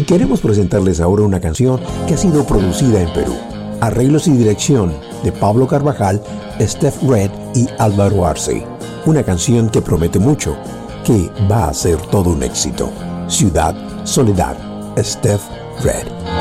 queremos presentarles ahora una canción que ha sido producida en Perú. Arreglos y dirección de Pablo Carvajal, Steph Red y Álvaro Arce. Una canción que promete mucho, que va a ser todo un éxito. Ciudad, Soledad, Steph Red.